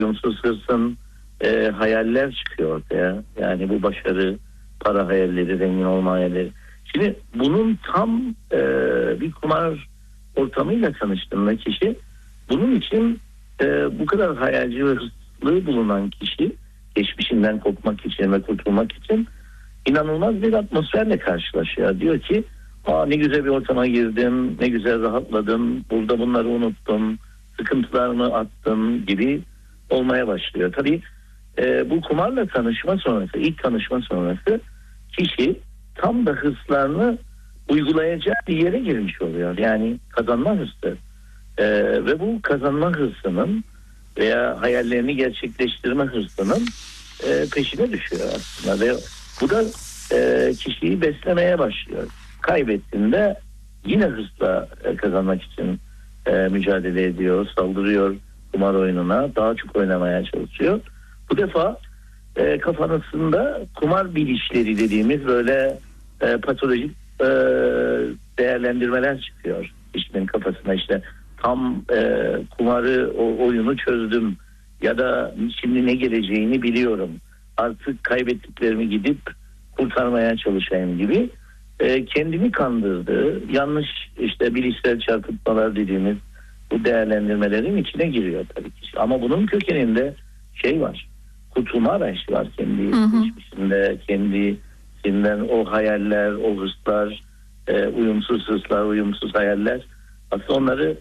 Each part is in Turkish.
uyumsuz hırsın hayaller çıkıyor ortaya. Yani bu başarı, para hayalleri, zengin olma hayalleri. Şimdi bunun tam bir kumar ortamıyla tanıştığında kişi, bunun için bu kadar hayalci ve hırslı bulunan kişi, geçmişinden kopmak için ve kurtulmak için inanılmaz bir atmosferle karşılaşıyor. Diyor ki, ne güzel bir ortama girdim, ne güzel rahatladım, burada bunları unuttum, sıkıntılarımı attım gibi olmaya başlıyor. Tabii bu kumarla tanışma sonrası, ilk tanışma sonrası kişi tam da hırslarını uygulayacağı bir yere girmiş oluyor. Yani kazanma hırsı. Ve bu kazanma hırsının veya hayallerini gerçekleştirme hırsının peşine düşüyor aslında. Ve bu da kişiyi beslemeye başlıyor. Kaybettiğinde yine hırsla kazanmak için mücadele ediyor, saldırıyor kumar oyununa, daha çok oynamaya çalışıyor. Bu defa kafasında kumar bilişleri dediğimiz böyle patolojik değerlendirmeler çıkıyor kişinin kafasına. İşte tam kumarı, o oyunu çözdüm ya da şimdi ne geleceğini biliyorum, artık kaybettiklerimi gidip kurtarmaya çalışayım gibi kendini kandırdığı yanlış işte bilişsel çarpıtmalar dediğimiz bu değerlendirmelerin içine giriyor tabii ki. Ama bunun kökeninde şey var, kurtulma arayışı var kendi geçmişinde, kendisinden o hayaller, o hırslar, uyumsuz hırslar, uyumsuz hayaller. Aslında onları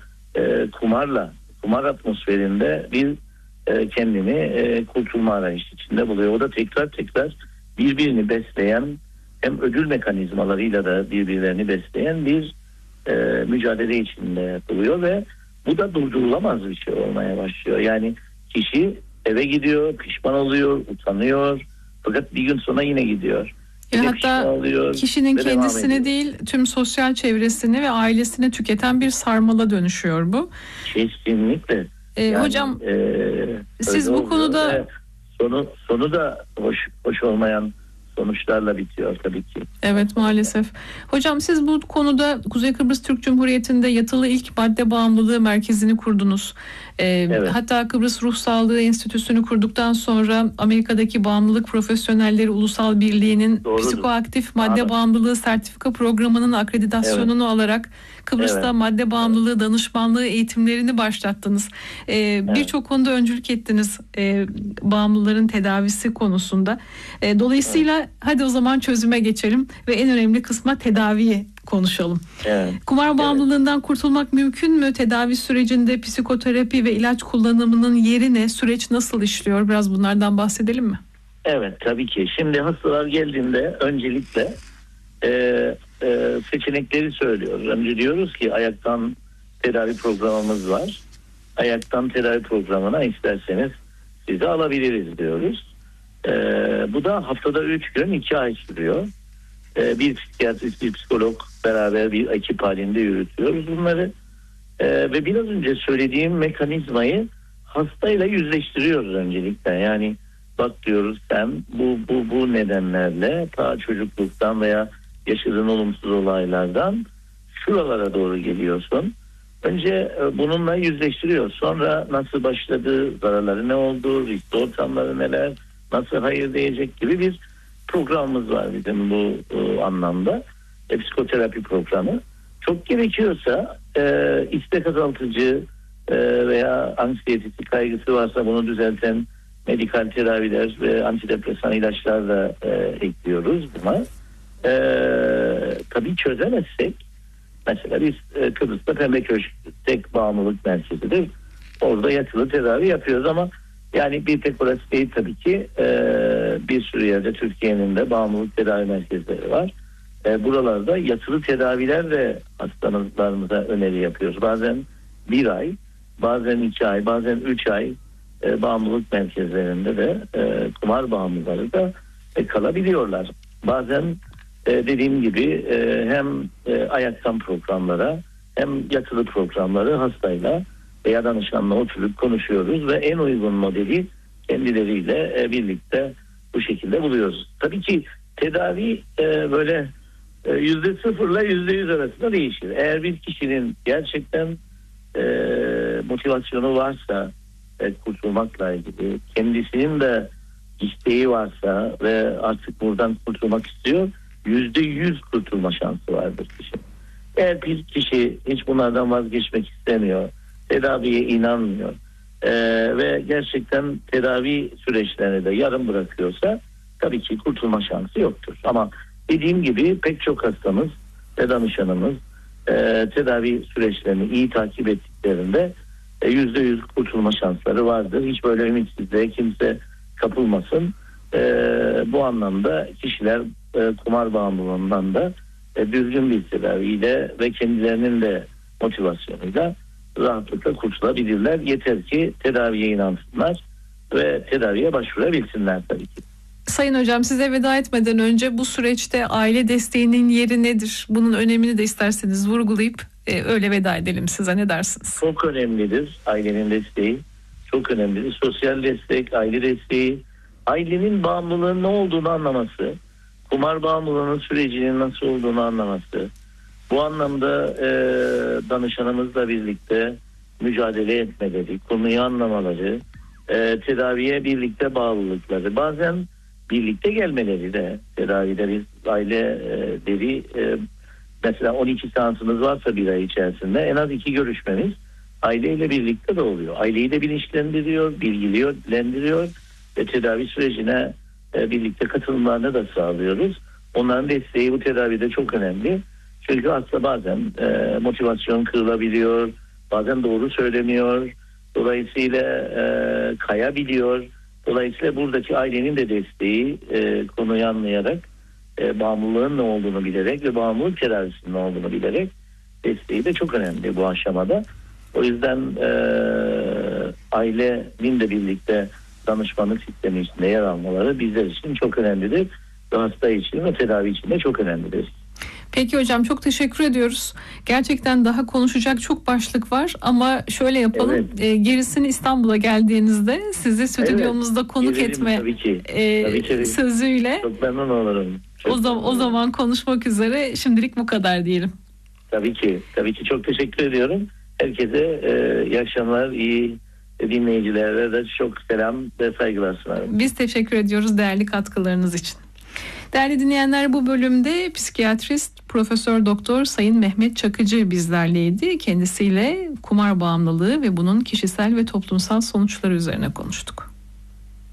kumar atmosferinde bir kendini kurtulma arayışı içinde buluyor. O da tekrar birbirini besleyen, hem ödül mekanizmalarıyla da birbirlerini besleyen bir mücadele içinde buluyor ve bu da durdurulamaz bir şey olmaya başlıyor. Yani kişi eve gidiyor, pişman oluyor, utanıyor, fakat bir gün sonra yine gidiyor. Hatta kişinin kendisini değil, tüm sosyal çevresini ve ailesini tüketen bir sarmala dönüşüyor bu. Kesinlikle. Yani, hocam siz bu konuda sonu da hoş olmayan sonuçlarla bitiyor tabii ki. Evet, maalesef. Hocam siz bu konuda Kuzey Kıbrıs Türk Cumhuriyeti'nde yatılı ilk madde bağımlılığı merkezini kurdunuz. Evet. Hatta Kıbrıs Ruh Sağlığı Enstitüsü'nü kurduktan sonra Amerika'daki Bağımlılık Profesyonelleri Ulusal Birliği'nin psikoaktif madde bağımlılığı sertifika programının akreditasyonunu alarak Kıbrıs'ta madde bağımlılığı danışmanlığı eğitimlerini başlattınız. Birçok konuda öncülük ettiniz bağımlıların tedavisi konusunda. Dolayısıyla hadi o zaman çözüme geçelim ve en önemli kısma tedaviyi konuşalım. Kumar bağımlılığından kurtulmak mümkün mü? Tedavi sürecinde psikoterapi ve ilaç kullanımının yeri ne? Süreç nasıl işliyor? Biraz bunlardan bahsedelim mi? Evet, tabii ki. Şimdi hastalar geldiğinde öncelikle seçenekleri söylüyoruz. Önce diyoruz ki ayaktan tedavi programımız var. Ayaktan tedavi programına isterseniz sizi alabiliriz diyoruz. Bu da haftada 3 gün 2 ay sürüyor. Bir psikiyatrist, bir psikolog beraber bir ekip halinde yürütüyoruz bunları. Ve biraz önce söylediğim mekanizmayı hastayla yüzleştiriyoruz öncelikle. Yani bak diyoruz, sen bu nedenlerle ta çocukluktan veya yaşadığın olumsuz olaylardan şuralara doğru geliyorsun. Önce bununla yüzleştiriyor. Sonra nasıl başladı, zararları ne oldu, riskli ortamları neler, nasıl hayır diyecek gibi bir programımız var bizim bu anlamda. Psikoterapi programı. Çok gerekiyorsa istek azaltıcı veya anksiyetesi, kaygısı varsa bunu düzelten medikal tedaviler ve antidepresan ilaçlar da ekliyoruz buna. Tabii çözemezsek, mesela biz Kıbrıs'ta Pembe Köşk tek bağımlılık merkezidir. Orada yatılı tedavi yapıyoruz ama yani bir tek orası değil tabii ki. Bir sürü yerde Türkiye'nin de bağımlılık tedavi merkezleri var. Buralarda yatılı tedaviler de hastalarımıza öneri yapıyoruz. Bazen 1 ay, bazen 2 ay, bazen 3 ay bağımlılık merkezlerinde de kumar bağımlıları da kalabiliyorlar. Bazen dediğim gibi hem ayaktan programlara hem yatılı programları hastayla veya danışanla oturup konuşuyoruz ve en uygun modeli kendileriyle birlikte bu şekilde buluyoruz. Tabii ki tedavi böyle %0 ile %100 arasında değişir. Eğer bir kişinin gerçekten motivasyonu varsa, kurtulmakla ilgili, kendisinin de isteği varsa ve artık buradan kurtulmak istiyor, %100 kurtulma şansı vardır kişinin. Eğer bir kişi hiç bunlardan vazgeçmek istemiyor, tedaviye inanmıyor ve gerçekten tedavi süreçlerini de yarım bırakıyorsa tabii ki kurtulma şansı yoktur. Ama dediğim gibi pek çok hastamız ve danışanımız tedavi süreçlerini iyi takip ettiklerinde %100 kurtulma şansları vardır. Hiç böyle ümitsizliğe kimse kapılmasın. Bu anlamda kişiler kumar bağımlılığından da düzgün bir tedaviyle ve kendilerinin de motivasyonuyla rahatlıkla kurtulabilirler. Yeter ki tedaviye inansınlar ve tedaviye başvurabilsinler tabii ki. Sayın hocam, size veda etmeden önce bu süreçte aile desteğinin yeri nedir? Bunun önemini de isterseniz vurgulayıp öyle veda edelim size. Ne dersiniz? Çok önemlidir ailenin desteği. Çok önemlidir. Sosyal destek, aile desteği, ailenin bağımlılığının ne olduğunu anlaması, kumar bağımlılığının sürecinin nasıl olduğunu anlaması. Bu anlamda danışanımızla birlikte mücadele etmeleri, konuyu anlamaları, tedaviye birlikte bağlılıkları, bazen birlikte gelmeleri de tedavide biz aileleri mesela 12 seansımız varsa bir ay içerisinde en az 2 görüşmemiz aileyle birlikte de oluyor. Aileyi de bilinçlendiriyor, bilgilendiriyor ve tedavi sürecine birlikte katılımlarını da sağlıyoruz. Onların desteği bu tedavide çok önemli. Çünkü hasta bazen motivasyon kırılabiliyor, bazen doğru söylemiyor, dolayısıyla kayabiliyor. Dolayısıyla buradaki ailenin de desteği konuyu anlayarak, bağımlılığın ne olduğunu bilerek ve bağımlılık tedavisinin ne olduğunu bilerek desteği de çok önemli bu aşamada. O yüzden ailenin de birlikte danışmanlık sistemi içinde yer almaları bizler için çok önemlidir. Ve hasta için ve tedavi için de çok önemlidir. Peki hocam, çok teşekkür ediyoruz. Gerçekten daha konuşacak çok başlık var ama şöyle yapalım. Evet. Gerisini İstanbul'a geldiğinizde sizi stüdyomuzda konuk etme tabii ki. Sözüyle. Çok memnun olurum. O zaman konuşmak üzere. Şimdilik bu kadar diyelim. Tabii ki çok teşekkür ediyorum. Herkese iyi akşamlar, iyi dinleyicilere de çok selam ve saygılar sunarım. Biz teşekkür ediyoruz değerli katkılarınız için. Değerli dinleyenler, bu bölümde psikiyatrist Profesör Doktor Sayın Mehmet Çakıcı bizlerleydi. Kendisiyle kumar bağımlılığı ve bunun kişisel ve toplumsal sonuçları üzerine konuştuk.